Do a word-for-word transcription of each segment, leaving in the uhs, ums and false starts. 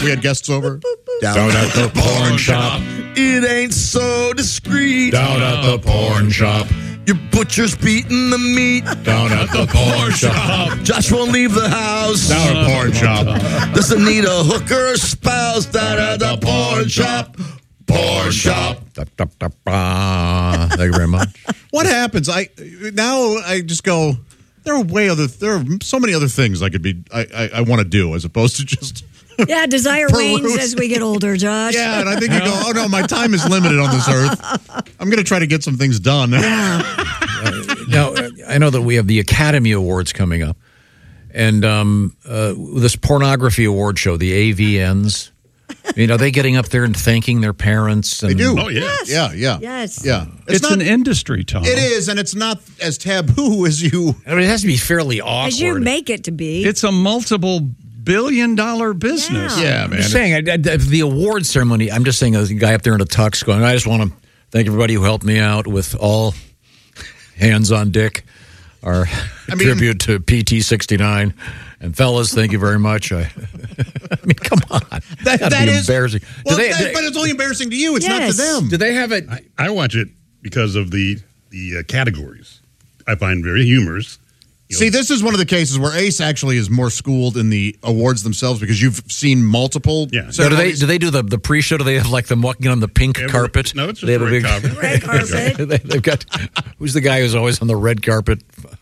we had guests over. Down, Down at the porn shop. It ain't so discreet. Down at the porn shop. Your butcher's beating the meat. Down at the porn shop. Josh won't leave the house. Down at the porn shop. Doesn't need a hooker or spouse. Down at the porn shop. Porn shop. Da, da, da, da. Thank you very much. What happens? I now I just go. There are way other. There are so many other things I could be. I I, I want to do as opposed to just. Yeah, desire Peruse. wanes as we get older, Josh. Yeah, and I think you go. Oh no, my time is limited on this earth. I'm going to try to get some things done. uh, now I know that we have the Academy Awards coming up, and um, uh, this pornography award show, the A V Ns. I mean, are they getting up there and thanking their parents? And, They do. Oh, yeah. Yes. Yeah, yeah. Yes. Yeah. It's, not, an industry, Tom. It is, and it's not as taboo as you. I mean, it has to be fairly awkward. As you make it to be. It's a multiple billion dollar business. Yeah. Yeah, I'm man. just saying, I, I, the award ceremony, I'm just saying, there's a guy up there in a tux going, I just want to thank everybody who helped me out with all hands on dick, our I mean- tribute to P T sixty-nine. And fellas, thank you very much. I, I mean, come on. That, Gotta that be is embarrassing. Well, do they, that- they- but it's only embarrassing to you. It's not Yes. to them. do they have it? I, I watch it because of the the uh, categories. I find very humorous. You know, See, this is one of the cases where Ace actually is more schooled in the awards themselves because you've seen multiple. Yeah. So do they ceremonies. do they do the, the pre-show? Do they have like them walking on the pink Every- carpet? no, it's just they have a red carpet. Red carpet. they, they've got who's the guy who's always on the red carpet?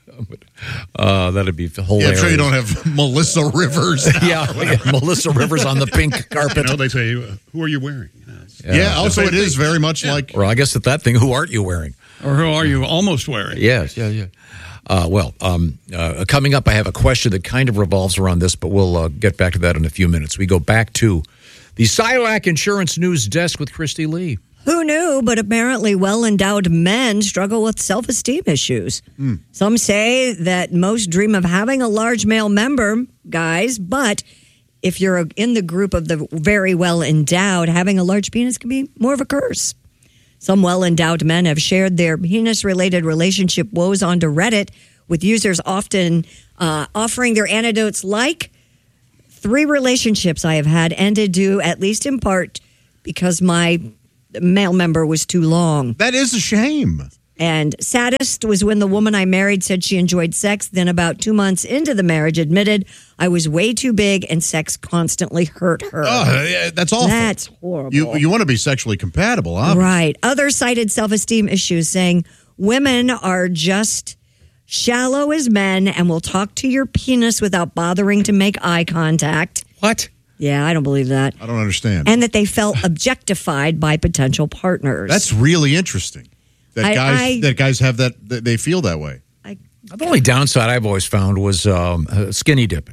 Uh, that'd be Yeah, hilarious. I'm sure you don't have Melissa Rivers. yeah, yeah, Melissa Rivers on the pink you carpet. know, they say, uh, "Who are you wearing?" You know, it's- Yeah, also it is very much like. Or I guess at that thing, who aren't you wearing? Or who are you almost wearing? Yes, yeah, yeah. Uh, well, um, uh, coming up, I have a question that kind of revolves around this, but we'll uh, get back to that in a few minutes. We go back to the Silac Insurance News Desk with Christy Lee. Who knew? But apparently, well endowed men struggle with self esteem issues. Mm. Some say that most dream of having a large male member, guys, but if you're in the group of the very well endowed, having a large penis can be more of a curse. Some well endowed men have shared their penis related relationship woes onto Reddit, with users often uh, offering their anecdotes like three relationships I have had ended due, at least in part, because my male member was too long. That is a shame. And saddest was when the woman I married said she enjoyed sex, then about two months into the marriage admitted I was way too big and sex constantly hurt her. Oh, yeah, that's awful. That's horrible. You you want to be sexually compatible, obviously. Right. Others cited self-esteem issues, saying women are just shallow as men and will talk to your penis without bothering to make eye contact. What? Yeah, I don't believe that. I don't understand. And that they felt objectified by potential partners. That's really interesting. That I- guys I- that guys have that, that they feel that way. The only downside I've always found was um, uh, skinny dipping.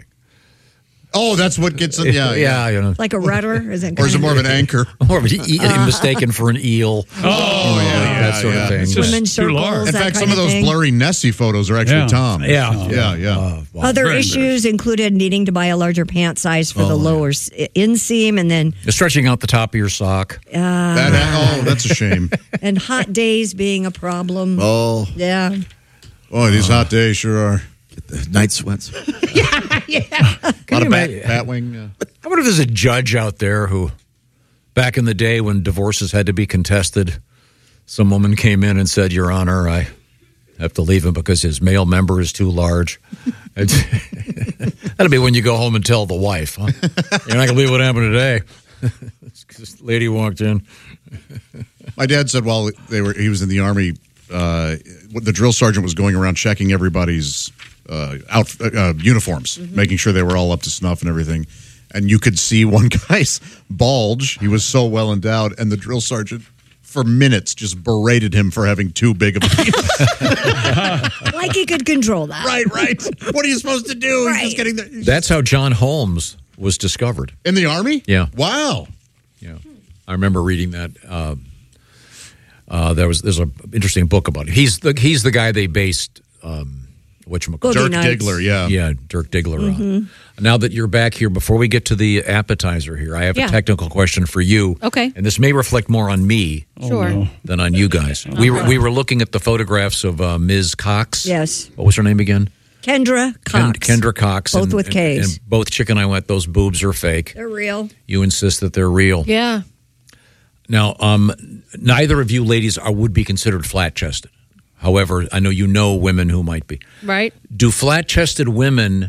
Oh, that's what gets them. Yeah, yeah, you know. like a rudder, is it? Or is it more of an anchor? Or was he mistaken for an eel? Oh, yeah, that sort yeah. of thing. It's just Women's too large. circles, In that fact, kind some of those thing. blurry Nessie photos are actually Yeah. Tom. Yeah. yeah, yeah. Uh, wow. Other Very issues included needing to buy a larger pant size for Oh, the yeah. lower s- inseam, and then Stretching out the top of your sock. That, oh, that's a shame. and hot days being a problem. Oh, Yeah. boy, these hot days sure are. Night sweats. A lot of bat, imagine- bat wing. Uh, I wonder if there's a judge out there who, back in the day when divorces had to be contested, some woman came in and said, Your Honor, I have to leave him because his male member is too large. That'll be when you go home and tell the wife. Huh? You're not going to believe what happened today. This lady walked in. my dad said while they were he was in the Army, uh, the drill sergeant was going around checking everybody's uh, out uh, uniforms, Mm-hmm. making sure they were all up to snuff and everything. And you could see one guy's bulge. He was so well endowed, and the drill sergeant, for minutes, just berated him for having too big of a penis. Like he could control that. right, right. What are you supposed to do? Right. He's just getting the, That's how John Holmes was discovered. in the Army. Yeah. Wow. Yeah, I remember reading that. Uh, uh, there was there's an interesting book about it. He's the he's the guy they based um, whatchamacallit. Boogie Dirk Nights. Diggler. Yeah. Yeah, Dirk Diggler Mm-hmm. on. Now that you're back here, before we get to the appetizer here, I have Yeah. a technical question for you. Okay. And this may reflect more on me Sure. than on you guys. We were we were looking at the photographs of uh, Miz Cox. Yes. What was her name again? Kendra Cox. Ken- Kendra Cox. Both and, with and- K's. And both Chick and I went, those boobs are fake. They're real. You insist that they're real. Yeah. Now, um, neither of you ladies are, would be considered flat-chested. However, I know you know women who might be. Right. Do flat-chested women,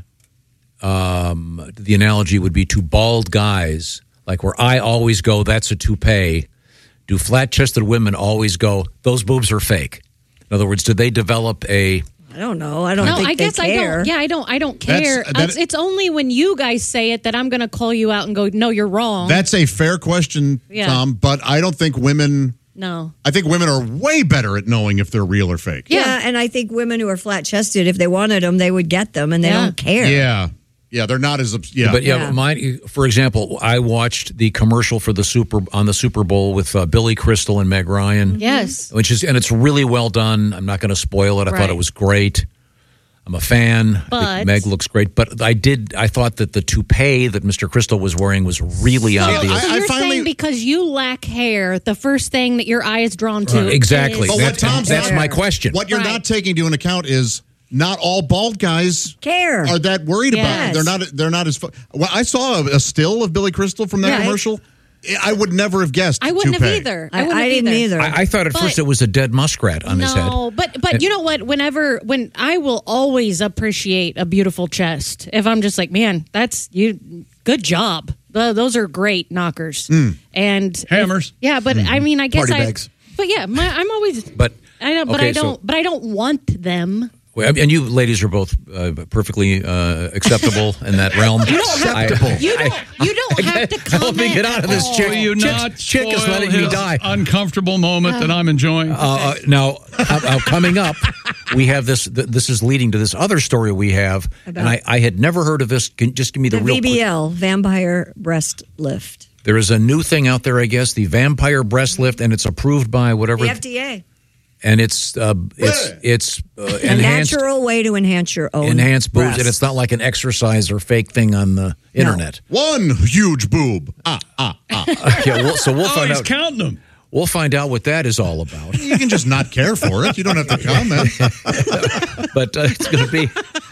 um, the analogy would be to bald guys, like where I always go, that's a toupee. Do flat-chested women always go, those boobs are fake? In other words, do they develop a... I don't know. I don't No, think I they guess I care. don't. Yeah, I don't. I don't care. That's- that- it's, it's only when you guys say it that I'm going to call you out and go, "No, you're wrong." That's a fair question, Yeah. Tom, but I don't think women... no. I think women are way better at knowing if they're real or fake. Yeah. Yeah. and I think women who are flat chested, if they wanted them, they would get them, and they Yeah. don't care. Yeah. Yeah, they're not as... ups- Yeah. But yeah, Yeah. mine. For example, I watched the commercial for the Super on the Super Bowl with uh, Billy Crystal and Meg Ryan. Yes. which is and it's really well done. I'm not going to spoil it. I thought Right. it was great. I'm a fan. I think But- Meg looks great, but I did. I thought that the toupee that Mister Crystal was wearing was really So, obvious. so I- I you're finally- saying because you lack hair, the first thing that your eye is drawn to Uh, exactly. is- But what That- Tom's that's not- my question. What you're Right. not taking into account is not all bald guys Care. are that worried about Yes. it. They're not. They're not as. Fu- well, I saw a, a still of Billy Crystal from that Yeah. commercial. I would never have guessed. I wouldn't toupee. have either. I, I, wouldn't I have didn't either. I, I thought at But- first it was a dead muskrat on his head. No, but but you know what? Whenever when I will always appreciate a beautiful chest. If I'm just like, man, that's you. Good job. Th- Those are great knockers and Hammers. yeah, but I mean, I guess Party I. bags. But yeah, my, I'm always. But I know, but okay, I don't. so- but I don't want them. Well, and you ladies are both uh, perfectly uh, acceptable in that realm. You don't have I, You don't. You don't have to comment. Help me get out of this, at chick. all. Will you Chick- not chick is spoil letting me his die. uncomfortable moment that I'm enjoying? Uh, uh, now, uh, uh, coming up, we have this. Th- this is leading to this other story we have, and I, I had never heard of this. Can, just give me the, the real V B L, vampire breast lift. quick. There is a new thing out there, I guess, the vampire breast lift, and it's approved by whatever, The F D A. and it's uh, it's it's uh, A enhanced natural way to enhance your own enhanced boobs, breasts. and it's not like an exercise or fake thing on the internet. One huge boob. Ah, ah, ah. Yeah, well, so we'll oh, find he's out. counting them. We'll find out what that is all about. You can just not care for it. You don't have to comment. But uh, it's going to be.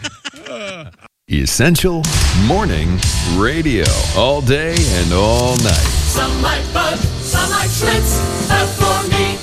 Essential Morning Radio. All day and all night. Some like Bud, some like Schlitz, but for me,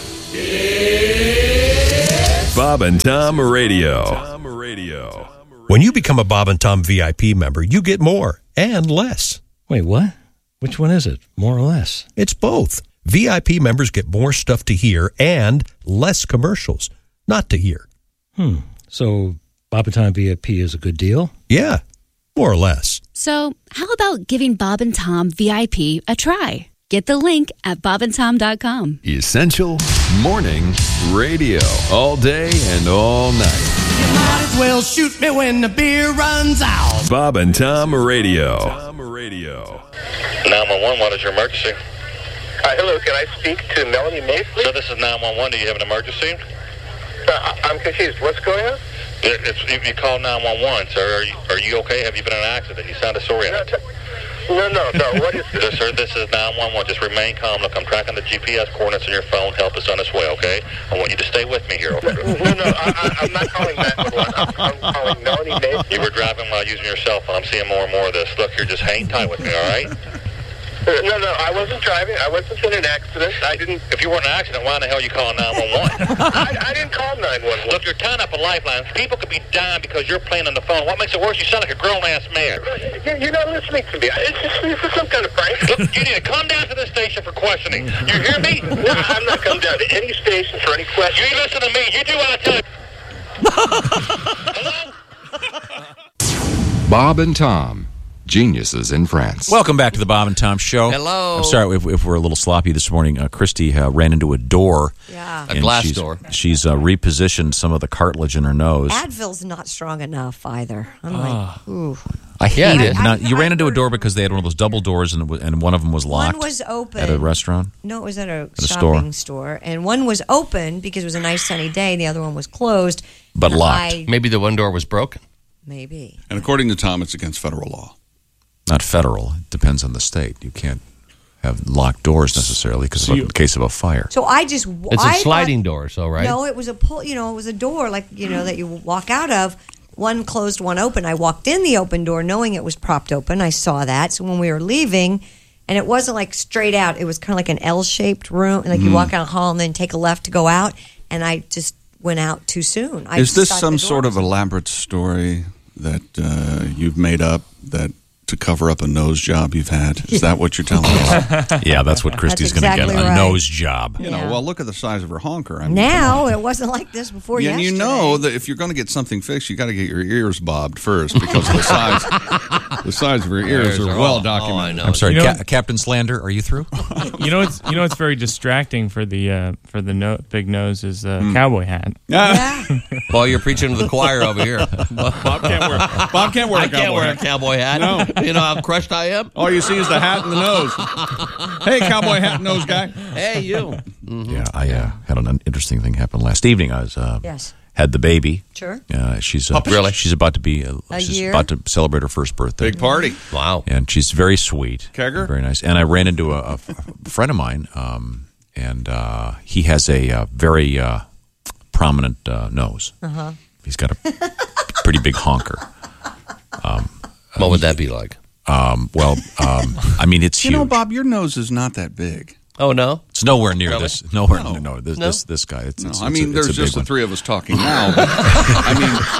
it's Bob and Tom Radio. Tom Radio. When you become a Bob and Tom V I P member, you get more and less. Wait, what? Which one is it? More or less? It's both. V I P members get more stuff to hear and less commercials not to hear. Hmm. So Bob and Tom V I P is a good deal? Yeah, more or less. So, how about giving Bob and Tom V I P a try? Get the link at bob and tom dot com. Essential Morning Radio. All day and all night. You might as well shoot me when the beer runs out. Bob and Tom Radio. Tom Radio. nine one one, what is your emergency? Uh, hello, can I speak to Melanie May, please? So this is nine one one. Do you have an emergency? Uh, I'm confused. What's going on? It, it's, you, you called nine one one, sir. Are you, are you okay? Have you been in an accident? You sound disoriented. No, no, no. What is Yes, sir, this is nine one one. Just remain calm. Look, I'm tracking the G P S coordinates on your phone. Help is on its way, okay? I want you to stay with me here, over. No, no, I, I, I'm not calling nine one one. I'm, I'm calling Melanie May. You were driving while using your cell phone. I'm seeing more and more of this. Look, here, just hang tight with me, all right? Uh, no, no, I wasn't driving. I wasn't in an accident. I didn't. If you were in an accident, why in the hell are you calling nine one one? I, I didn't call nine one one. Look, you're tying up a lifeline. People could be dying because you're playing on the phone. What makes it worse? You sound like a grown-ass man. You- You're not listening to me. It's just, this is some kind of prank. Look, you need to come down to the station for questioning. You hear me? No, I'm not coming down to any station for any questions. You listen to me. You do what I tell you. Bob and Tom, geniuses in France. Welcome back to the Bob and Tom Show. Hello. I'm sorry if, if we're a little sloppy this morning. Uh, Christy uh, ran into a door. Yeah. A and glass she's, door. She's uh, repositioned some of the cartilage in her nose. Advil's not strong enough either. I'm like, ooh. I hate Yeah. it. I- now, I- you I ran into a heard- door because they had one of those double doors and, it was, and one of them was locked. One was open. At a restaurant? No, it was at a, a shopping store. And one was open because it was a nice sunny day. The other one was closed. But And locked. I- Maybe the one door was broken. maybe. And according to Tom, it's against federal law. Not federal. It depends on the state. You can't have locked doors necessarily because So in you- case of a fire. So I just. It's a I sliding thought- door, so right? No, it was a pull. You know, it was a door like you know that you walk out of. one closed, one open. I walked in the open door knowing it was propped open. I saw that. So when we were leaving, and it wasn't like straight out, it was kind of like an L-shaped room. Like you Mm. walk out a hall and then take a left to go out. And I just went out too soon. I Is this shut some the door. sort of elaborate story that uh, you've made up that to cover up a nose job you've had? Is that what you're telling us? Yeah, that's what Christy's going to exactly get, a right. nose job. You know, Yeah. well, look at the size of her honker. I mean, Now, it wasn't like this before yeah, and yesterday. you know that if you're going to get something fixed, you got to get your ears bobbed first because the size, the size of her ears are well documented. I'm sorry, You know- Ca- Captain Slander, are you through? You know what's you know what's very distracting for the uh, for the no, big nose is a Hmm. cowboy hat. Yeah. Well, you're preaching to the choir over here. Bob can't wear. Bob can't wear a I can't cowboy wear a hat. cowboy hat. No. You know how crushed I am? All you see is the hat and the nose. Hey, cowboy hat and nose guy. Hey, you. Yeah, I uh, had an interesting thing happen last evening. I was uh, Yes. had the baby. Sure. Uh, she's uh, Oh, really? She's about to be uh, A she's year? about to celebrate her first birthday. Big party. Wow. And she's very sweet. Kegger? Very nice. And I ran into a, a f- a friend of mine, um, and uh, he has a uh, very uh, prominent uh, nose. Uh-huh. He's got a pretty big honker. Um, What would that be like? Um, well, um, I mean, it's You huge. know, Bob, your nose is not that big. Oh, no? It's nowhere near Really? this. Nowhere. No. No, no this, No? this this guy. It's, No, it's, I it's mean, a, it's there's a big just the one. three of us talking now. But, I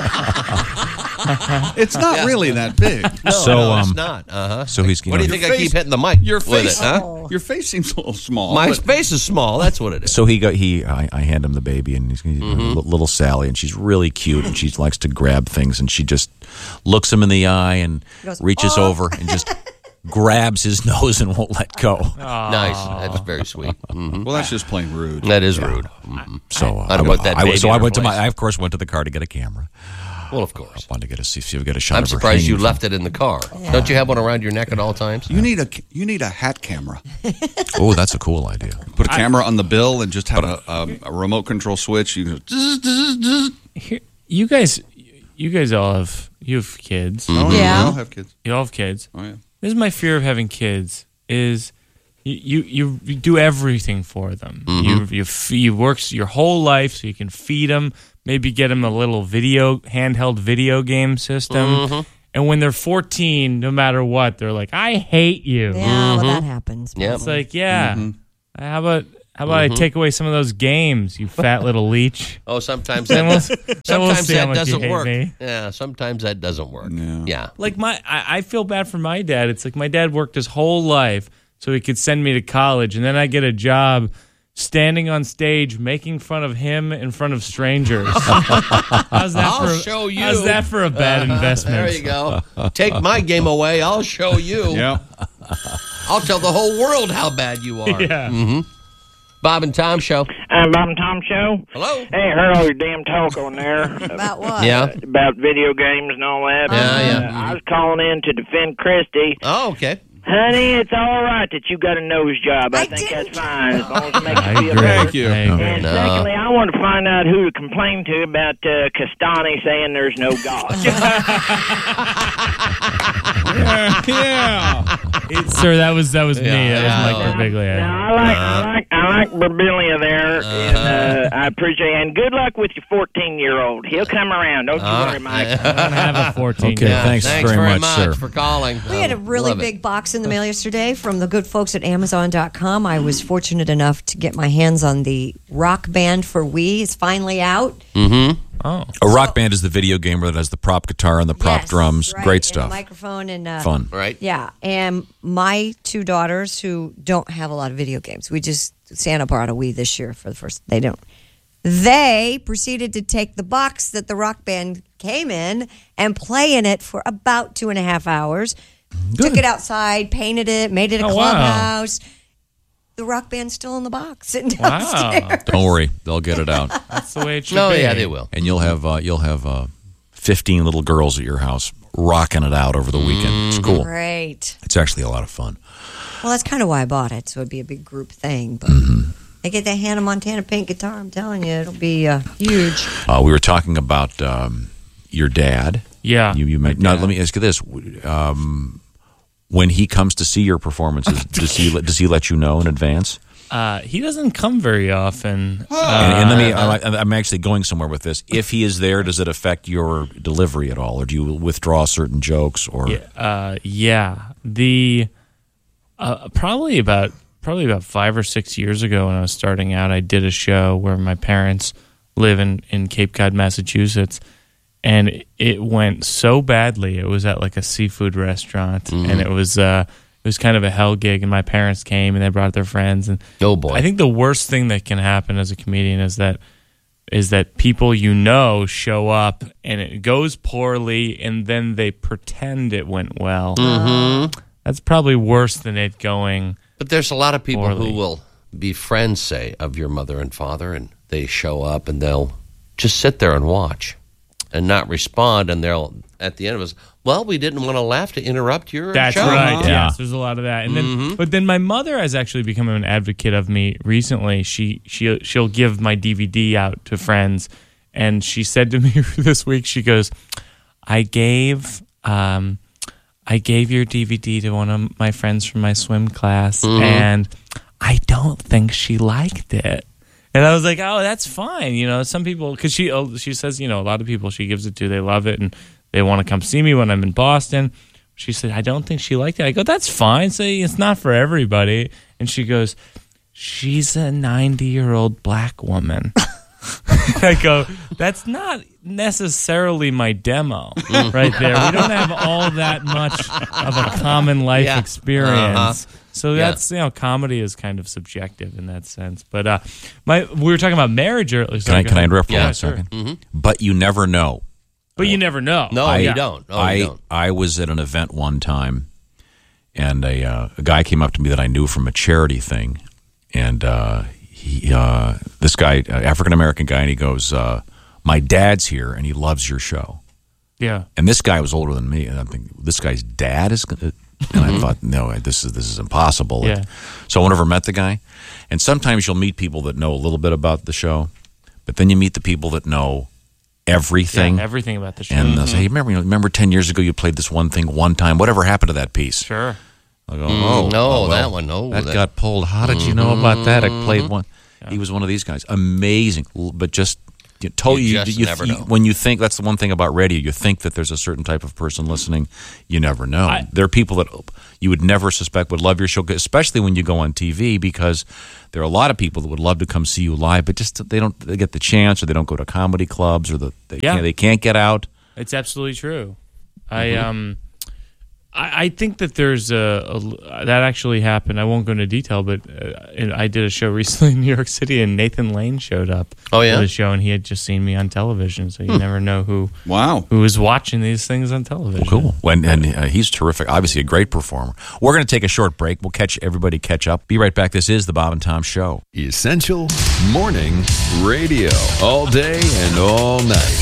mean, it's not Yeah. really that big. No, So, no, it's um, not. Uh-huh. so he's, you What know, do you think your I keep face- hitting the mic Your with face, it, huh? Oh. your face seems a little small. My but- face is small. That's what it is. So he got he. I, I hand him the baby, and he's, he's Mm-hmm. little Sally, and she's really cute, and she likes to grab things, and she just looks him in the eye and Goes, reaches "Oh." over and just grabs his nose and won't let go. Nice. That's very sweet. Mhm. Well, that's just plain rude. That is rude. Mhm. So uh, I don't I, want that I- baby so in I her went to my. place. I of course went to the car to get a camera. Well, of course. Wanted to get a see if you get a shot. I'm of her surprised you hanging left it in the car. Don't you have one around your neck at all times? You need a you need a hat camera. from- Oh, that's a cool idea. Put a camera on the bill and just have a, a, a remote control switch. You can, Here, you guys, you guys all have you have kids. oh, Yeah. we all have kids. You all have kids. Oh yeah. This is my fear of having kids. Is you you, you, you do everything for them. Mm-hmm. You you f- you work your whole life so you can feed them. Maybe get them a little video handheld video game system. Mm-hmm. And when they're fourteen, no matter what, they're like, "I hate you." Yeah, well, that happens. Yep. It's like, yeah. Mm-hmm. How about how about I take away some of those games, you fat little leech? Oh, sometimes Then that, we'll- then we'll sometimes see how that much you doesn't hate work. me. Yeah, sometimes that doesn't work. Yeah. Yeah. Like my, I, I feel bad for my dad. It's like my dad worked his whole life so he could send me to college, and then I get a job standing on stage making fun of him in front of strangers. How's that I'll for? show you. How's that for a bad Uh-huh. investment? There you go. Take my game away. I'll show you. Yeah. I'll tell the whole world how bad you are. Yeah. Mm-hmm. Bob and Tom Show. Uh, Bob and Tom Show. Hello. Hey, I heard all your damn talk on there. About what? Yeah. About video games and all that. Yeah, Uh, yeah. I was calling in to defend Christy. Oh, okay. Honey, it's all right that you got a nose job. I, I think didn't. that's fine as long as it makes I you feel agree. better. Thank you. I agree. And No. secondly, I want to find out who to complain to about uh, Castani saying there's no God. Yeah. It- sir, that was that was me. Yeah, That yeah. was Mike Birbiglia. Now, I like, I like, I like Burbilia there, and uh, I appreciate. And good luck with your fourteen-year-old. He'll come around. Don't you Uh, worry, Mike. I don't have a fourteen. Okay, year old. thanks Thanks very very much, sir. for calling. We had a Um, really love it. big box in the mail yesterday from the good folks at Amazon dot com. I was fortunate enough to get my hands on the Rock Band for Wii. It's finally out. Mm-hmm. Oh. A rock band is the video game where it has the prop guitar and the prop Yes, drums. right, Great and stuff. a microphone and uh, Fun. Right. Yeah, and my two daughters who don't have a lot of video games. We just Santa brought a Wii this year for the first. They don't. They proceeded to take the box that the Rock Band came in and play in it for about two and a half hours. Took it outside, painted it, made it a Oh, wow. clubhouse. The Rock Band's still in the box sitting Wow. downstairs. Don't worry, they'll get it out, That's the way it should No, be. yeah, they will. and you'll have uh, you'll have uh, fifteen little girls at your house rocking it out over the weekend. It's cool. Great. It's actually a lot of fun. Well, that's kind of why I bought it, so it'd be a big group thing. But I get that Hannah Montana pink guitar. I'm telling you, it'll be uh, huge. Uh, we were talking about um, your dad. Yeah. You you might now. Let me ask you this: um, when he comes to see your performances, does he does he let you know in advance? Uh, he doesn't come very often. Uh, and, and let me, I, I'm actually going somewhere with this. If he is there, does it affect your delivery at all, or do you withdraw certain jokes? Or yeah, uh, yeah. the uh, probably about probably about five or six years ago when I was starting out, I did a show where my parents live in, in Cape Cod, Massachusetts, and it, it went so badly. It was at like a seafood restaurant, Mhm. and it was. Uh, It was kind of a hell gig, and my parents came, and they brought their friends. And oh boy! I think the worst thing that can happen as a comedian is that is that people you know show up, and it goes poorly, and then they pretend it went well. Mhm. That's probably worse than it going. But there's a lot of people poorly. who will be friends, say, of your mother and father, and they show up, and they'll just sit there and watch and not respond, and they'll at the end of it, well, we didn't want to laugh to interrupt your That's show. right. Yes, there's a lot of that. And then, Mhm. but then my mother has actually become an advocate of me recently. She she she'll give my D V D out to friends, and she said to me this week, she goes, "I gave um, I gave your D V D to one of my friends from my swim class, Mhm. and I don't think she liked it." And I was like, "Oh, that's fine." You know, some people, because she uh, she says, you know, a lot of people she gives it to, they love it, and they want to come see me when I'm in Boston. She said, I don't think she liked it. I go, that's fine. Say it's not for everybody. And she goes, she's a ninety-year-old black woman. I go, that's not necessarily my demo right there. We don't have all that much of a common life Yeah. experience. Uh-huh. So Yeah. that's, you know, comedy is kind of subjective in that sense. But uh, my we were talking about marriage earlier. Can I, can I interrupt for yeah, one sure. second? Mm-hmm. But you never know. But you never know. No, I, you don't. No, I, you don't. I was at an event one time, and a, uh, a guy came up to me that I knew from a charity thing, and uh, he, uh, this guy, uh, African American guy, and he goes, uh, "My dad's here, and he loves your show." Yeah. And this guy was older than me, and I'm thinking, this guy's dad is gonna. And I thought, no, this is this is impossible. Yeah. So I never met the guy, and sometimes you'll meet people that know a little bit about the show, but then you meet the people that know everything, Yeah, everything about the show. and they'll Mhm. say, hey, remember, you know, remember ten years ago you played this one thing one time. Whatever happened to that piece? Sure. I go, Mm, oh, no, oh, well, that one, no, that, that- got pulled. How did you know about that? I played Mhm. one. He was one of these guys, amazing, l- but just. You, told You you, just you, never you- know. when you think that's the one thing about radio. You think that there's a certain type of person listening. You never know. I- there are people that you would never suspect would love your show, especially when you go on T V, because there are a lot of people that would love to come see you live, but just they don't they get the chance, or they don't go to comedy clubs, or the, they Yeah. can't, they can't get out. It's absolutely true. I Mhm. um, I, I think that there's a, a that actually happened. I won't go into detail, but uh, I did a show recently in New York City, and Nathan Lane showed up. Oh, yeah? for the show, and he had just seen me on television. So you Hmm. never know who wow who is watching these things on television. Cool. When, and uh, he's terrific. Obviously, a great performer. We're going to take a short break. We'll catch everybody catch up. Be right back. This is the Bob and Tom Show. Essential Morning Radio. All day and all night.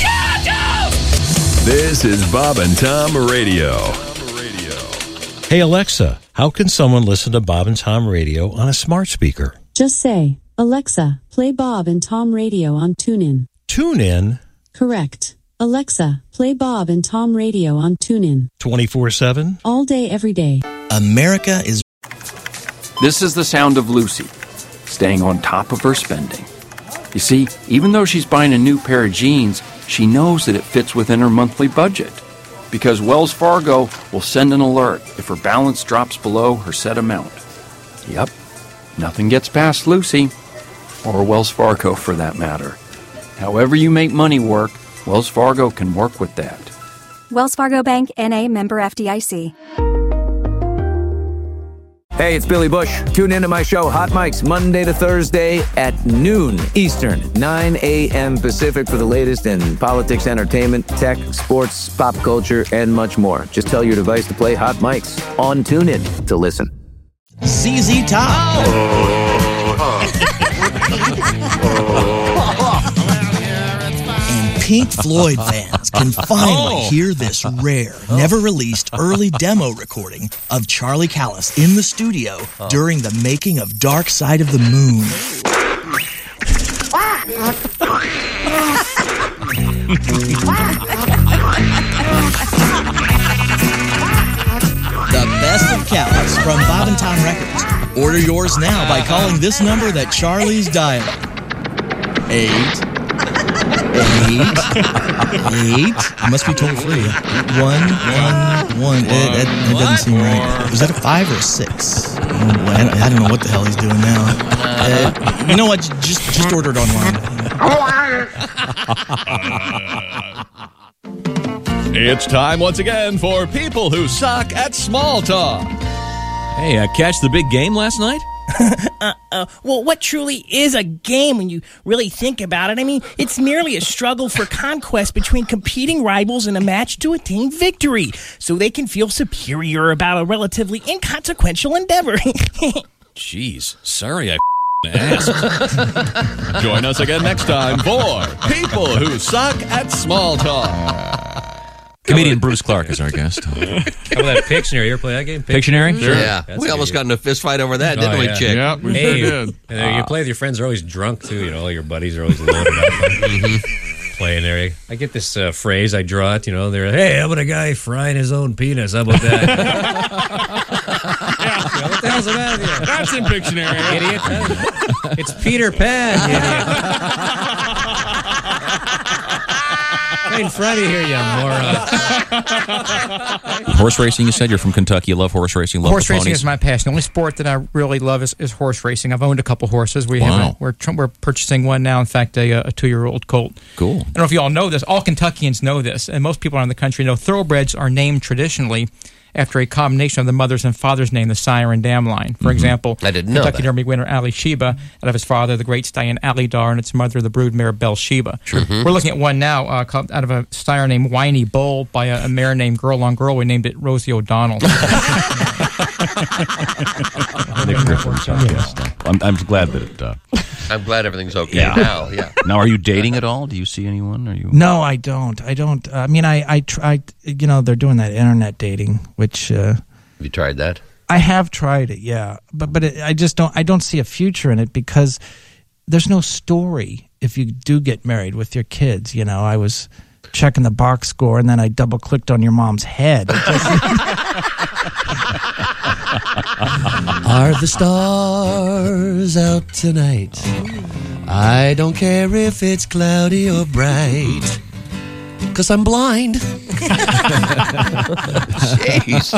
This is Bob and Tom Radio. Hey Alexa, how can someone listen to Bob and Tom Radio on a smart speaker? Just say, Alexa, play Bob and Tom Radio on TuneIn. TuneIn Correct. Alexa, play Bob and Tom Radio on TuneIn. twenty-four seven? All day, every day. America is... This is the sound of Lucy, staying on top of her spending. You see, even though she's buying a new pair of jeans, she knows that it fits within her monthly budget. Because Wells Fargo will send an alert if her balance drops below her set amount. Yep, nothing gets past Lucy, or Wells Fargo for that matter. However you make money work, Wells Fargo can work with that. Wells Fargo Bank, N A, member F D I C. Hey, it's Billy Bush. Tune into my show, Hot Mics, Monday to Thursday at noon Eastern, nine a.m. Pacific for the latest in politics, entertainment, tech, sports, pop culture, and much more. Just tell your device to play Hot Mics on TuneIn to listen. Z Z Top. And Pink Floyd fans can finally Oh. hear this rare, never-released early demo recording of Charlie Callis in the studio during the making of Dark Side of the Moon. The best of House from Bob and Tom Records. Order yours now by calling this number that Charlie's dialing. Eight. Eight. Eight. It must be toll free. One, one, one. It, it, it doesn't seem right. Was that a five or a six? Oh, I, don't, I don't know what the hell he's doing now. Uh, you know what? Just, just order it online. It's time once again for People Who Suck at Small Talk. Hey, uh, catch the big game last night? uh, uh, well, what truly is a game when you really think about it? I mean, it's merely a struggle for conquest between competing rivals in a match to attain victory, so they can feel superior about a relatively inconsequential endeavor. Jeez, sorry I asked. Join us again next time for People Who Suck at Small Talk. Comedian Bruce Clark is our guest. How about that Pictionary? You ever play that game? Pictionary? Sure. Yeah. That's we almost good. got in a fist fight over that, didn't oh, we, yeah. Chick? Yeah, we hey, sure did. And uh, you play with your friends, they're always drunk, too. You know, all your buddies are always loaded up. mm-hmm. Playing there. I get this uh, phrase, I draw it, you know, they're, hey, how about a guy frying his own penis? How about that? yeah. You know, what the hell's the matter with you? That's in Pictionary. Idiot. It's Peter Pan, you idiot. Right in front of you here, you moron. Horse racing, you said? You're from Kentucky. You love horse racing, love Horse the racing ponies. is my passion. The only sport that I really love is, is horse racing. I've owned a couple horses. We Wow. have a, we're tr- we're purchasing one now. In fact, a, a two-year-old colt. Cool. I don't know if you all know this. All Kentuckians know this, and most people around the country know thoroughbreds are named traditionally after a combination of the mother's and father's name, the sire and dam line. For Mhm. example, I didn't know Kentucky that. Derby winner Ali Sheba, out of his father, the great stallion Ali Dar, and its mother, the broodmare Belle Sheba. Sure. Mhm. We're looking at one now uh, called, out of a sire named Whiny Bull by a, a mare named Girl on Girl. We named it Rosie O'Donnell. Nick Griffin's our guest. I'm, I'm glad that it. Uh, I'm glad everything's okay yeah. now. Yeah. Now, are you dating at all? Do you see anyone? Are you? No, I don't. I don't. I mean, I, I try. You know, they're doing that internet dating, which uh, Have you tried that? I have tried it. Yeah, but but it, I just don't. I don't see a future in it because there's no story if you do get married with your kids. You know, I was checking the box score and then I double clicked on your mom's head. It just- Are the stars out tonight? I don't care if it's cloudy or bright, 'cause I'm blind. Jeez.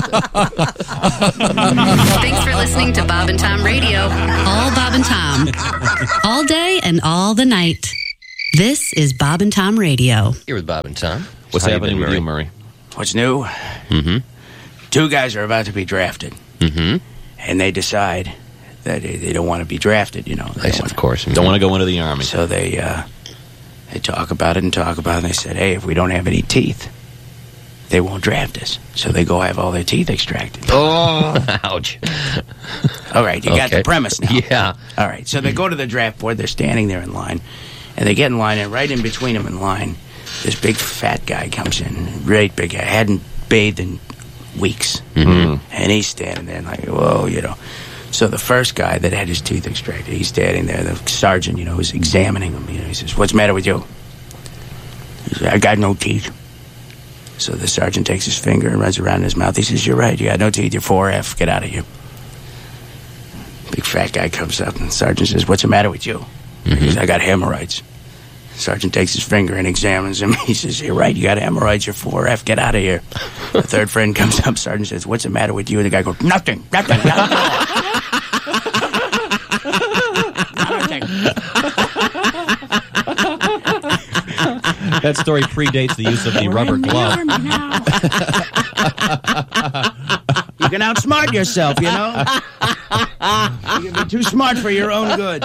Thanks for listening to Bob and Tom Radio. All Bob and Tom. All day and all the night. This is Bob and Tom Radio. Here with Bob and Tom. What's How you happening been, with you, Murray? Murray? What's new? Mm-hmm. Two guys are about to be drafted, Mm-hmm. and they decide that they, they don't want to be drafted. You know, they Yes, don't of course. Don't want to go into the Army. So they uh, they talk about it and talk about it. And they said, "Hey, if we don't have any teeth, they won't draft us." So they go have all their teeth extracted. Oh, ouch. All right, you got Okay. the premise now. Yeah. All right, so they go to the draft board. They're standing there in line, and they get in line, and right in between them in line, this big fat guy comes in, great big guy, hadn't bathed in weeks, Mm-hmm. and he's standing there and like, whoa, you know. So the first guy that had his teeth extracted, he's standing there. The sergeant, you know, is examining him. You know, he says, "What's the matter with you?" He says, "I got no teeth." So the sergeant takes his finger and runs around in his mouth. He says, "You're right. You got no teeth. You're four F. Get out of here." Big fat guy comes up, and the sergeant says, "What's the matter with you?" He says, "I got hemorrhoids." Sergeant takes his finger and examines him. He says, "You're right. You got hemorrhoids. You're four F. Get out of here." The third friend comes up. Sergeant says, "What's the matter with you?" And the guy goes, "Nothing. Nothing. Nothing." That story predates the use of the rubber glove. You can outsmart yourself, you know? You can be too smart for your own good.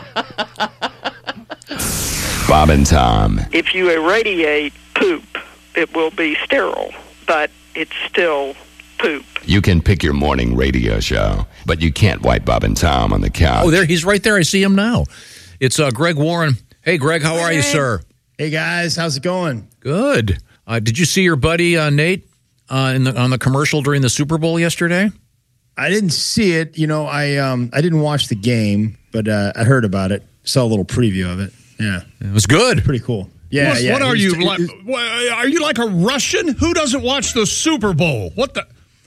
Bob and Tom. If you irradiate poop, it will be sterile, but it's still poop. You can pick your morning radio show, but you can't wipe Bob and Tom on the couch. Oh, there he's right there. I see him now. It's uh, Greg Warren. Hey, Greg, how are you, sir? Hey, guys. How's it going? Good. Uh, did you see your buddy uh, Nate uh, in the, on the commercial during the Super Bowl yesterday? I didn't see it. You know, I um, I didn't watch the game, but uh, I heard about it. Saw a little preview of it. Yeah. It was good. Pretty cool. Yeah, what, yeah. What are He's- you like? What, are you like a Russian? Who doesn't watch the Super Bowl? What the?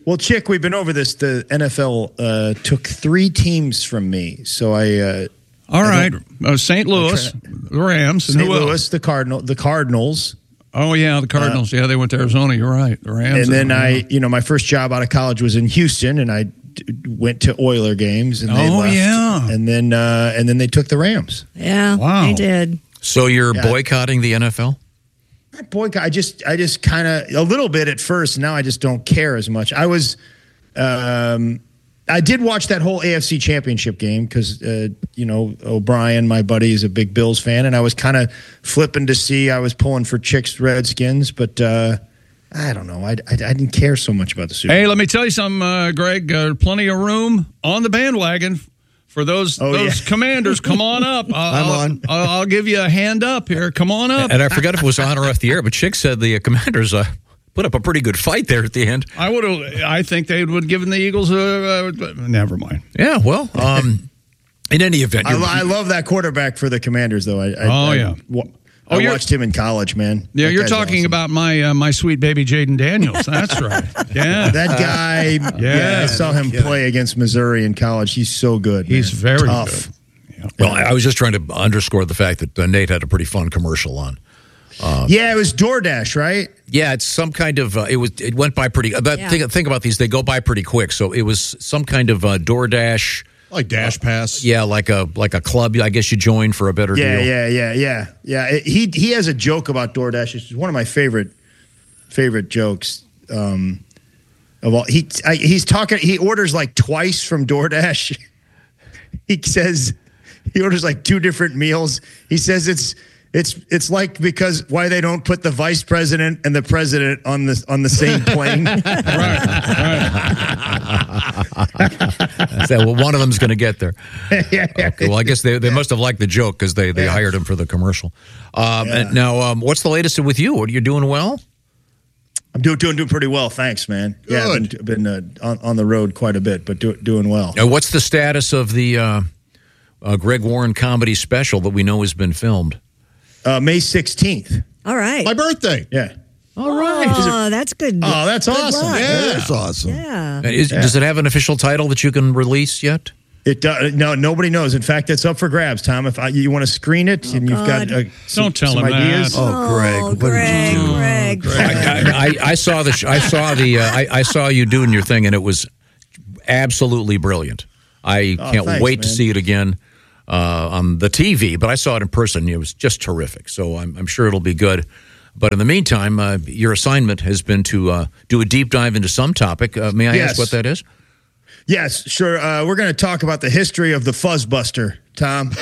Well, Chick, we've been over this. The N F L uh, took three teams from me, so I. Uh, All I right, uh, Saint Louis, the Rams, and Saint who else? Louis, the Cardinal, the Cardinals. Oh yeah, the Cardinals. Uh, yeah, they went to Arizona. You're right, the Rams. And then and, I, you know, my first job out of college was in Houston, and I d- went to Oiler games. And they Oh, left. yeah. and then uh, and then they took the Rams. Yeah, Wow. they did. So you're Yeah. boycotting the N F L? Boycott. I just, I just kind of a little bit at first. Now I just don't care as much. I was, um, I did watch that whole A F C Championship game because, uh, you know, O'Brien, my buddy, is a big Bills fan, and I was kind of flipping to see. I was pulling for Chick's Redskins, but uh, I don't know. I, I, I didn't care so much about the Super Bowl. Hey, let me tell you something, uh, Greg. Uh, plenty of room on the bandwagon for those Oh, those yeah. Commanders. Come on up. I'll, I'm on. I'll, I'll give you a hand up here. Come on up. And I forgot if it was on or off the air, but Chick said the uh, Commanders uh, put up a pretty good fight there at the end. I would have. I think they would have given the Eagles a. Uh, never mind. Yeah, well, um, in any event, I, you're- lo- I love that quarterback for the Commanders, though. I, I, Oh, I, yeah. wa- Oh, I you're- watched him in college, man. Yeah, That you're guy's talking awesome. about my uh, my sweet baby Jaden Daniels. That's right. Yeah, That guy, yeah, I saw him play against Missouri in college. He's so good. He's man. very tough. good. well, I I was just trying to underscore the fact that uh, Nate had a pretty fun commercial on. Uh, Yeah, it was DoorDash, right? Yeah, it's some kind of. Uh, it was. It went by pretty. About, Yeah. think, think about these. They go by pretty quick. So it was some kind of uh, DoorDash, like Dash Pass. Yeah, like a like a club. I guess you join for a better Yeah, deal. yeah, yeah, yeah, yeah. It- he he has a joke about DoorDash. It's one of my favorite favorite jokes um, of all. He I, he's talking. He orders like twice from DoorDash. He says he orders like two different meals. He says it's. It's it's like because why they don't put the vice president and the president on the on the same plane. So, well, one of them's going to get there. yeah, yeah. Okay, well, I guess they, they must have liked the joke because they, they hired him for the commercial. Um, Yeah. and now, um, what's the latest with you? Are you doing well? I'm doing doing doing pretty well, thanks, man. Yeah, I've been, been uh, on on the road quite a bit, but do, doing well. Uh, what's the status of the uh, uh, Greg Warren comedy special that we know has been filmed? Uh, May sixteenth. All right. My birthday. Yeah. All right. Oh, that's good. Oh, that's Good awesome. luck. Yeah. That's awesome. Yeah. Uh, is, Yeah. Does it have an official title that you can release yet? It does. No, nobody knows. In fact, it's up for grabs, Tom. If I, you want to screen it and you've got uh, some, Don't tell some him that. ideas. Oh, Greg, what Greg, did you do? Greg. I, I, I saw the. sh- I saw the. Uh, I, I saw you doing your thing, and it was absolutely brilliant. I Oh, can't thanks, wait to man. see it again uh, on the T V. But I saw it in person. It was just terrific. So I'm, I'm sure it'll be good. But in the meantime, uh, your assignment has been to uh, do a deep dive into some topic. Uh, may I Yes. ask what that is? Yes, sure. Uh, we're going to talk about the history of the Fuzzbuster, Tom.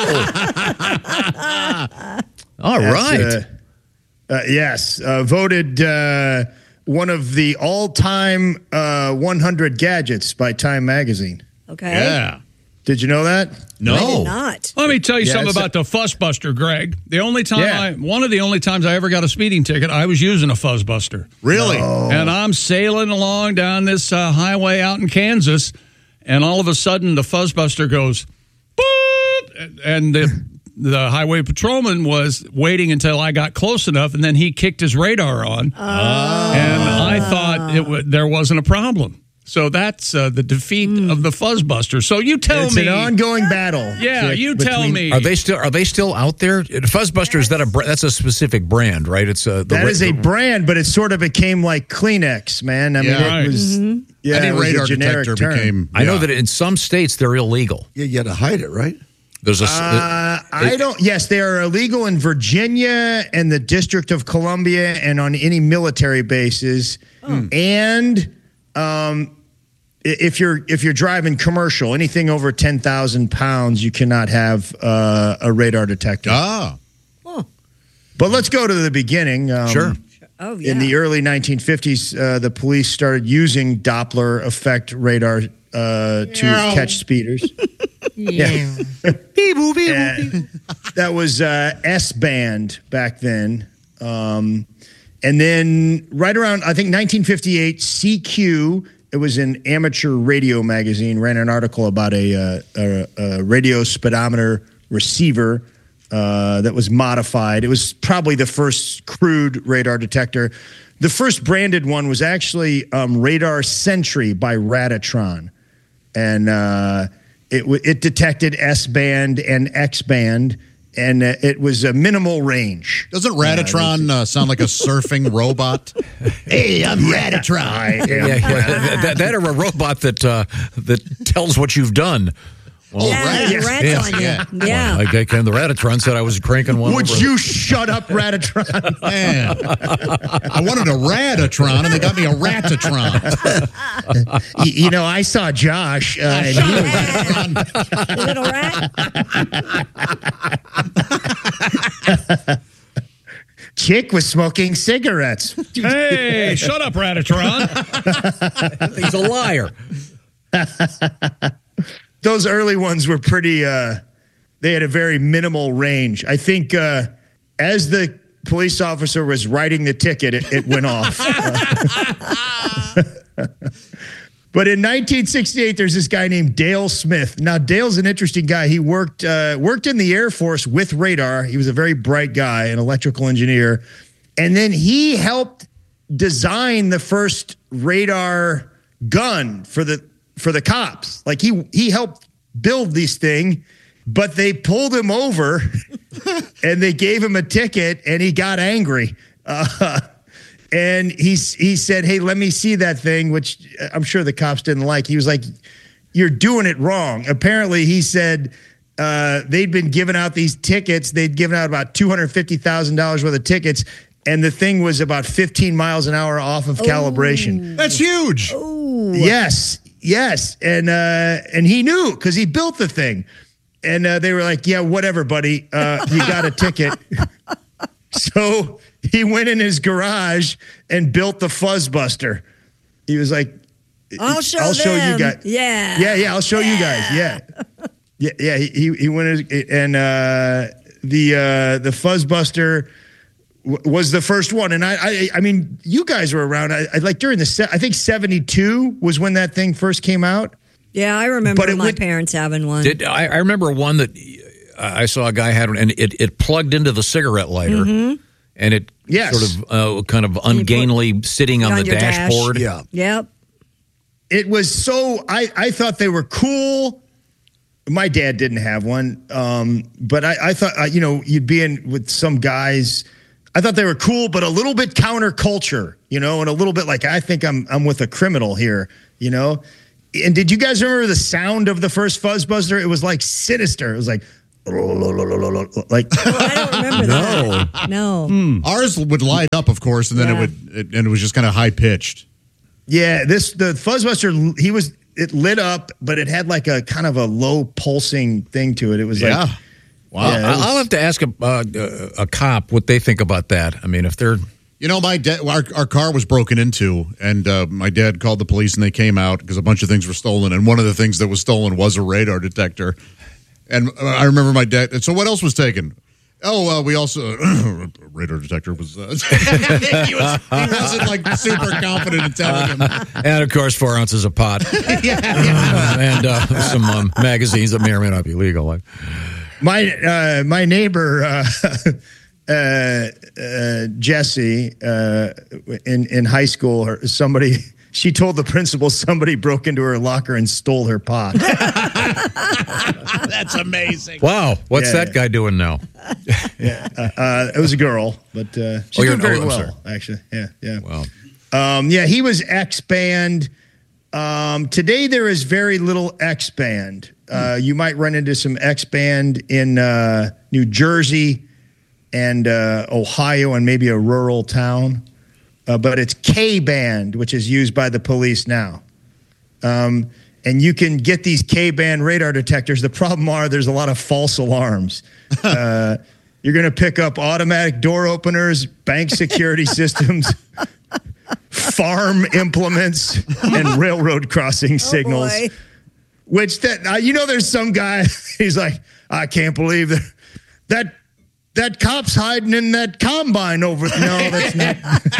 All That's, right. uh, uh, yes, uh, voted uh, one of the all-time uh, one hundred gadgets by Time Magazine. Okay. Yeah. Did you know that? No. I did not. Let me tell you Yeah, something it's a- about the Fuzzbuster, Greg. The only time Yeah. I, one of the only times I ever got a speeding ticket, I was using a Fuzzbuster. Really? And I'm sailing along down this uh, highway out in Kansas, and all of a sudden the Fuzzbuster goes, boop, and the the highway patrolman was waiting until I got close enough, and then he kicked his radar on, and I thought it w- there wasn't a problem. So that's uh, the defeat of the Fuzzbuster. So you tell it's me, an ongoing battle. yeah, Dick, you tell between- me, Are they still? Are they still out there? Fuzzbuster is that a? br- That's a specific brand, right? It's a. The, That is a the- brand, but it sort of became like Kleenex, man. I mean, Yeah. it Right. was. Yeah, I think it was a radar generic detector term. became. I know yeah. that in some states they're illegal. Yeah, you had to hide it, right? There's a. s- Uh, I don't. Yes, they are illegal in Virginia and the District of Columbia, and on any military bases. And um, i- if you're if you're driving commercial, anything over ten thousand pounds, you cannot have uh, a radar detector. Ah. But let's go to the beginning. Um, Sure. Oh, yeah. In the early nineteen fifties, uh, the police started using Doppler effect radar uh, to Meow. catch speeders. Yeah. And that was uh, S band back then. Um, and then right around, I think nineteen fifty-eight, C Q, it was an amateur radio magazine, ran an article about a, uh, a, a radio speedometer receiver uh, that was modified. It was probably the first crude radar detector. the first branded one was actually um, Radar Sentry by Radatron, and uh, it w- it detected S band and X band, and uh, it was a minimal range. Doesn't Radatron uh, sound like a surfing robot? Hey, I'm Radatron. I am Yeah, yeah. that, that or a robot that uh, that tells what you've done. Well, Yeah, right. the rats on you. Yeah. Like, like, and the Radatron said I was cranking one Would over. you shut up, Radatron? Man, I wanted a Radatron, and they got me a Ratatron. you, you know, I saw Josh. Uh, and he was, Little rat. Chick was smoking cigarettes. Hey, shut up, Radatron. He's a liar. Those early ones were pretty, uh, they had a very minimal range. I think uh, as the police officer was writing the ticket, it, it went off. But in nineteen sixty-eight, there's this guy named Dale Smith. Now, Dale's an interesting guy. He worked uh, worked in the Air Force with radar. He was a very bright guy, an electrical engineer. And then he helped design the first radar gun for the for the cops. Like he he helped build this thing, but they pulled him over and they gave him a ticket, and he got angry. Uh, and he he said, "Hey, let me see that thing," which I'm sure the cops didn't like. He was like, "You're doing it wrong." Apparently, he said uh, they'd been giving out these tickets. They'd given out about two hundred fifty thousand dollars worth of tickets, and the thing was about fifteen miles an hour off of calibration. That's huge. Yes, yes, and uh, and he knew because he built the thing, and uh, they were like, "Yeah, whatever, buddy, uh, you got a ticket." So he went in his garage and built the Fuzzbuster. He was like, I'll show I'll show them. you guys. Yeah. Yeah, yeah, I'll show you guys. Yeah. Yeah, yeah, he he went in, and uh, the uh, the Fuzzbuster w- was the first one. And I, I I mean, you guys were around. I, I like during the se- I think seventy-two was when that thing first came out. Yeah, I remember But it my went- parents having one. Did I, I remember one that I saw a guy had one, and it, it plugged into the cigarette lighter, Mhm. and it Yes. sort of uh, kind of ungainly sitting on, on the your dash. dashboard. Yeah. Yep. It was so I, I thought they were cool. My dad didn't have one, um, but I, I thought uh, you know you'd be in with some guys. I thought they were cool, but a little bit counterculture, you know, and a little bit like I think I'm I'm with a criminal here, you know. And did you guys remember the sound of the first Fuzzbuster? It was like sinister. It was like like I don't remember that. No. Ours would light up, of course, and then Yeah. it would, it, and it was just kind of high pitched. Yeah, this the Fuzzbuster. He was it lit up, but it had like a kind of a low pulsing thing to it. It was Yeah. like Wow. Yeah, it I- was- I'll have to ask a, uh, a cop what they think about that. I mean, if they're You know, my dad, our, our car was broken into, and uh, my dad called the police, and they came out because a bunch of things were stolen. And one of the things that was stolen was a radar detector. And uh, I remember my dad. And so, what else was taken? Oh, uh, we also radar detector was. Uh, he, was he wasn't like super confident in telling him. and of course four ounces of pot, and uh, some um, magazines that may or may not be legal. Like, My uh, my neighbor uh, uh, uh, Jesse uh, in in high school, her, somebody she told the principal somebody broke into her locker and stole her pot. That's amazing. wow, what's Yeah. that guy doing now? Yeah, uh, uh, it was a girl, but uh, she's Oh, you're- doing very oh, I'm well, sorry. actually. Yeah, yeah. Wow. Um, yeah, he was X band. Um, today there is very little X band. Uh, you might run into some X band in uh, New Jersey and uh, Ohio and maybe a rural town, uh, but it's K band, which is used by the police now. Um, and you can get these K band radar detectors. The problem are there's a lot of false alarms. Uh, you're going to pick up automatic door openers, bank security systems, farm implements, and railroad crossing signals. boy. Which that uh, you know, there's some guy. He's like, I can't believe that that that cop's hiding in that combine over. No, that's not.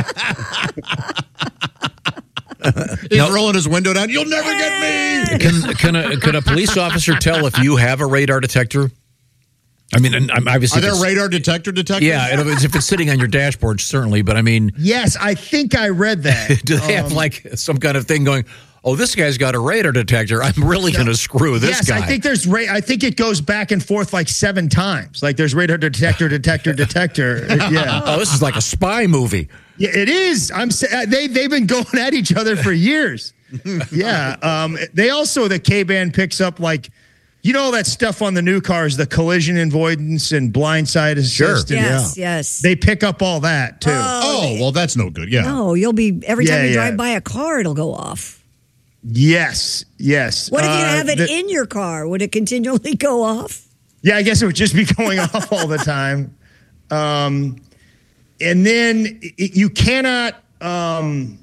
He's rolling his window down. You'll never get me. Can can a, can a police officer tell if you have a radar detector? I mean, and I'm obviously, Are there if it's- radar detector detectors? Yeah, in other words, if it's sitting on your dashboard, certainly. But I mean, Yes, I think I read that. do they have Um, like some kind of thing going? Oh, this guy's got a radar detector. I'm really going to screw this yes, guy. I think there's ra- I think it goes back and forth like seven times. Like there's radar detector, detector, detector. Yeah. Oh, this is like a spy movie. Yeah, it is. I'm sa- they they've been going at each other for years. Yeah. Um, they also the K-band picks up like, you know, that stuff on the new cars, the collision avoidance and blindside assist. and- Yes, yes. They pick up all that too. Oh, well, that's no good. Yeah. No, you'll be every time Yeah, you yeah. drive by a car, it'll go off. Yes. Yes. What if you Uh, have it the- in your car? Would it continually go off? Yeah, I guess it would just be going off all the time. Um, and then it, you cannot um,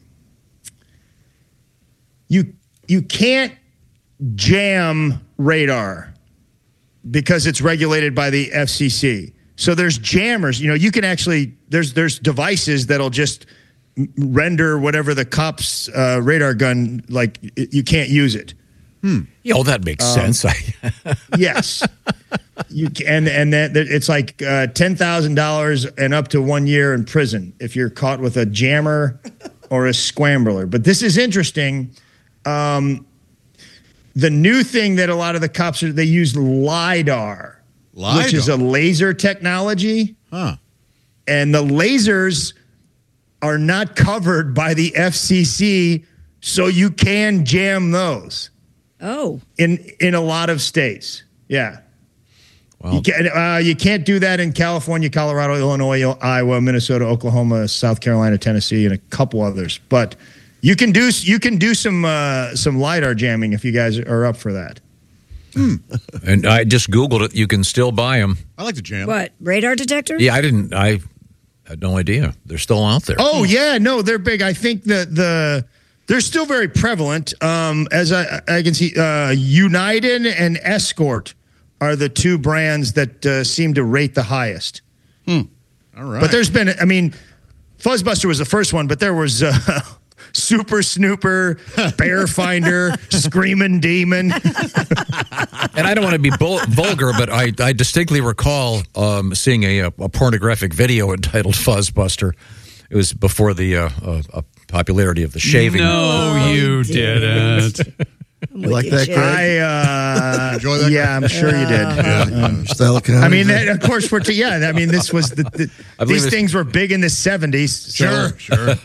you you can't jam radar because it's regulated by the F C C. So there's jammers. You know, you can actually there's there's devices that'll just m- render whatever the cop's uh, radar gun like. It, you can't use it. Hmm. Yeah, well, that makes Um, sense. I- Yes, you can, and and that it's like uh, ten thousand dollars and up to one year in prison if you're caught with a jammer or a scrambler. But this is interesting. Um, the new thing that a lot of the cops are they use LiDAR, which is a laser technology. Huh. And the lasers are not covered by the F C C, so you can jam those. Oh, in in a lot of states, yeah. You can't, uh, you can't do that in California, Colorado, Illinois, Iowa, Minnesota, Oklahoma, South Carolina, Tennessee, and a couple others. But you can do you can do some uh, some LiDAR jamming if you guys are up for that. and I just Googled it. You can still buy them. I like to jam. what? Radar detector? Yeah, I didn't. I had no idea. They're still out there. Oh yeah, no, they're big. I think the the they're still very prevalent. Um, as I I can see, uh, United and Escort are the two brands that uh, seem to rate the highest. All right. But there's been, I mean, Fuzzbuster was the first one, but there was uh, Super Snooper, Bear Finder, Screaming Demon. And I don't want to be bul- vulgar, but I, I distinctly recall um, seeing a, a pornographic video entitled Fuzzbuster. It was before the uh, uh, uh, popularity of the shaving. No, you didn't. You like that, Greg? I uh, Enjoy that, yeah, I'm sure you did. Yeah. Style I mean, that, of course, we're t- yeah. I mean, this was the, the I believe these it's- things were big in the seventies. So. Sure, sure.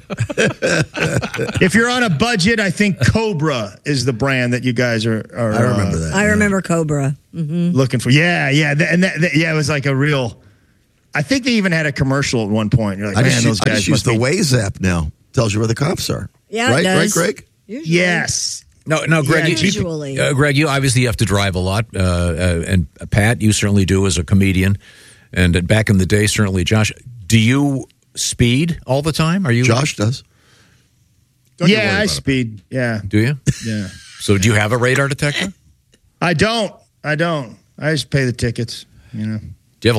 If you're on a budget, I think Cobra is the brand that you guys are. are I remember uh, that. I remember Cobra. hmm looking for. Yeah, yeah, th- and that, that- yeah, it was like a real. I think they even had a commercial at one point. You're like, I man, just, those I guys just use must the be. Waze app now. Tells you where the cops are. Yeah, it right, does. right, Greg. Usually. Yes. No, no, Greg. Yeah, you, usually. uh, Greg, you obviously have to drive a lot, uh, uh, and Pat, you certainly do as a comedian, and uh, back in the day, certainly, Josh. Do you speed all the time? Are you? Josh does. Don't you worry Yeah, I about it. speed. Yeah, Do you? yeah. So, do you have a radar detector? I don't. I don't. I just pay the tickets. You know.